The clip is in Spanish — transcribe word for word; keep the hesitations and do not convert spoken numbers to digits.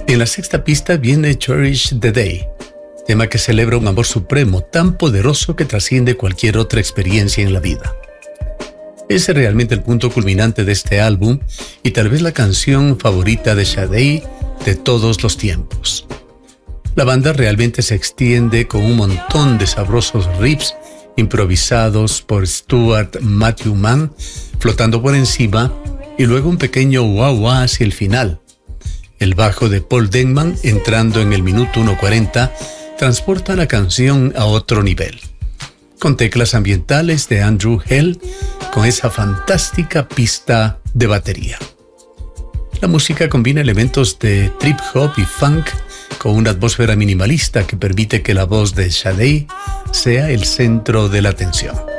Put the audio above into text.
En la sexta pista viene Cherish the Day, tema que celebra un amor supremo tan poderoso que trasciende cualquier otra experiencia en la vida. Ese es realmente el punto culminante de este álbum y tal vez la canción favorita de Sade de todos los tiempos. La banda realmente se extiende con un montón de sabrosos riffs improvisados por Stuart Matthew Mann, flotando por encima, y luego un pequeño wah-wah hacia el final. El bajo de Paul Denman, entrando en el minuto uno cuarenta, transporta la canción a otro nivel, con teclas ambientales de Andrew Hell, con esa fantástica pista de batería. La música combina elementos de trip hop y funk con una atmósfera minimalista que permite que la voz de Sade sea el centro de la atención.